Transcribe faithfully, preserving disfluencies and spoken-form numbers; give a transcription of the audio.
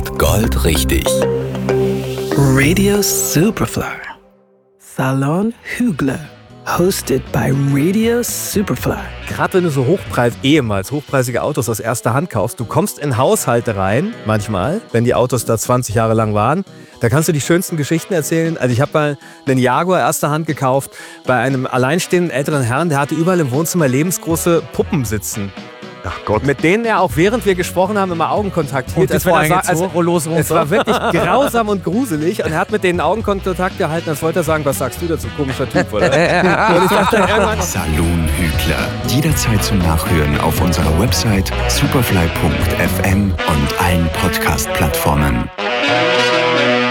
wird Gold richtig. Radio Superfly. Salon Hügler. Hosted by Radio Superfly. Gerade wenn du so Hochpreis, ehemals hochpreisige Autos aus erster Hand kaufst, du kommst in Haushalte rein, manchmal, wenn die Autos da zwanzig Jahre lang waren, da kannst du die schönsten Geschichten erzählen. Also ich habe mal einen Jaguar erster Hand gekauft bei einem alleinstehenden älteren Herrn, der hatte überall im Wohnzimmer lebensgroße Puppen sitzen. Ach Gott. Mit denen er auch während wir gesprochen haben immer Augenkontakt hielt. Und die Vorhänge zu, Rollos runter. Es war wirklich grausam und gruselig und er hat mit denen Augenkontakt gehalten, als wollte er sagen, was sagst du dazu, komischer Typ, oder? Und ich dachte irgendwann, Salon Hügler. Jederzeit zum Nachhören auf unserer Website superfly punkt f m und allen Podcast-Plattformen.